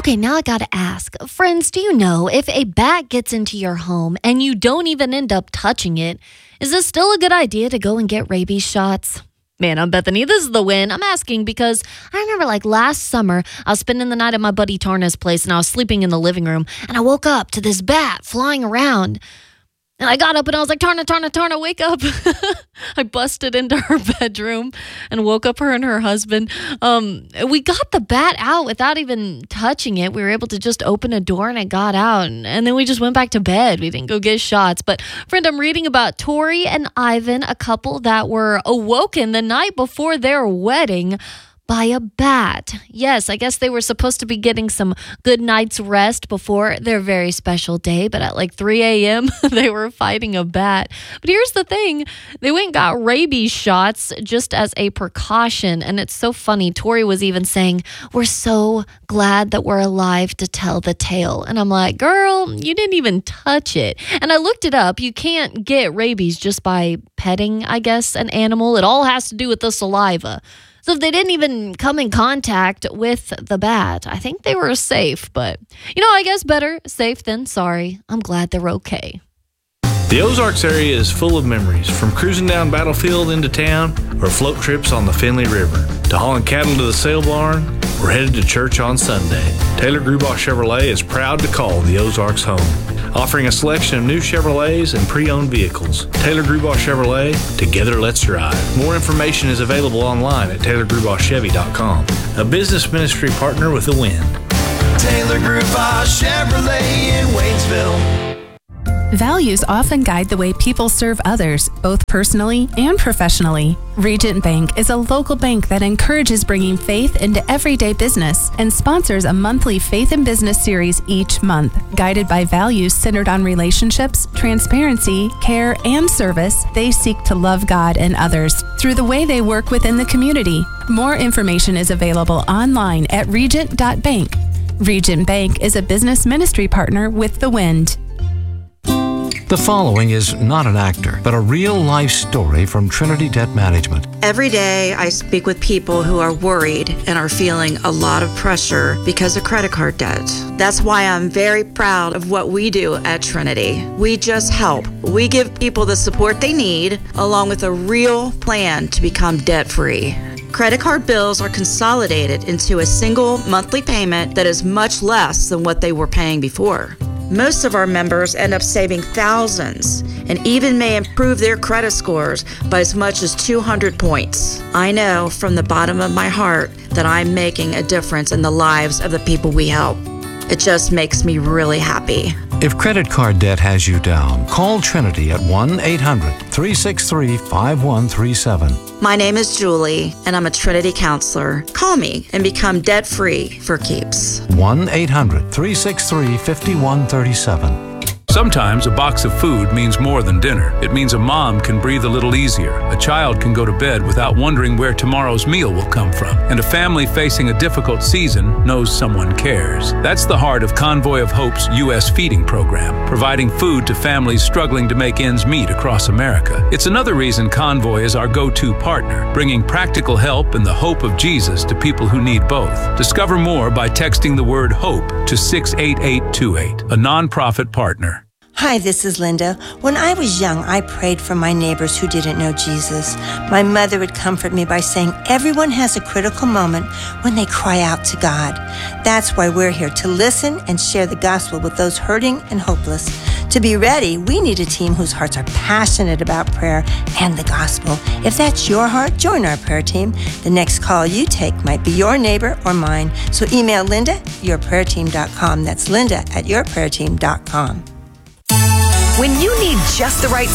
Okay, now I gotta ask. Friends, do you know if a bat gets into your home and you don't even end up touching it, is it still a good idea to go and get rabies shots? Man, I'm Bethany. This is The Win. I'm asking because I remember last summer, I was spending the night at my buddy Tarna's place and I was sleeping in the living room and I woke up to this bat flying around. And I got up and I was like, Tarna, wake up. I busted into her bedroom and woke up her and her husband. We got the bat out without even touching it. We were able to just open a door and it got out. And then we just went back to bed. We didn't go get shots. But friend, I'm reading about Tori and Ivan, a couple that were awoken the night before their wedding by a bat. Yes, I guess they were supposed to be getting some good night's rest before their very special day, but at 3 a.m., they were fighting a bat. But here's the thing. They went and got rabies shots just as a precaution, and it's so funny. Tori was even saying, we're so glad that we're alive to tell the tale. And I'm like, girl, you didn't even touch it. And I looked it up. You can't get rabies just by petting, I guess, an animal. It all has to do with the saliva. So if they didn't even come in contact with the bat, I think they were safe. But, I guess better safe than sorry. I'm glad they're okay. The Ozarks area is full of memories, from cruising down Battlefield into town or float trips on the Finley River. To hauling cattle to the sale barn or headed to church on Sunday. Taylor Grubaugh Chevrolet is proud to call the Ozarks home, offering a selection of new Chevrolets and pre-owned vehicles. Taylor Grubaugh Chevrolet, together let's drive. More information is available online at TaylorGrubaughChevy.com, a business ministry partner with The Win. Taylor Grubaugh Chevrolet in Waynesville. Values often guide the way people serve others, both personally and professionally. Regent Bank is a local bank that encourages bringing faith into everyday business and sponsors a monthly Faith in Business series each month. Guided by values centered on relationships, transparency, care, and service, they seek to love God and others through the way they work within the community. More information is available online at regent.bank. Regent Bank is a business ministry partner with The Wind. The following is not an actor, but a real-life story from Trinity Debt Management. Every day I speak with people who are worried and are feeling a lot of pressure because of credit card debt. That's why I'm very proud of what we do at Trinity. We just help. We give people the support they need, along with a real plan to become debt-free. Credit card bills are consolidated into a single monthly payment that is much less than what they were paying before. Most of our members end up saving thousands and even may improve their credit scores by as much as 200 points. I know from the bottom of my heart that I'm making a difference in the lives of the people we help. It just makes me really happy. If credit card debt has you down, call Trinity at 1-800-363-5137. My name is Julie, and I'm a Trinity counselor. Call me and become debt-free for keeps. 1-800-363-5137. Sometimes a box of food means more than dinner. It means a mom can breathe a little easier. A child can go to bed without wondering where tomorrow's meal will come from. And a family facing a difficult season knows someone cares. That's the heart of Convoy of Hope's U.S. feeding program, providing food to families struggling to make ends meet across America. It's another reason Convoy is our go-to partner, bringing practical help and the hope of Jesus to people who need both. Discover more by texting the word HOPE to 68828, a nonprofit partner. Hi, this is Linda. When I was young, I prayed for my neighbors who didn't know Jesus. My mother would comfort me by saying everyone has a critical moment when they cry out to God. That's why we're here, to listen and share the gospel with those hurting and hopeless. To be ready, we need a team whose hearts are passionate about prayer and the gospel. If that's your heart, join our prayer team. The next call you take might be your neighbor or mine. So email Linda at yourprayerteam.com. That's Linda at yourprayerteam.com. When you need just the right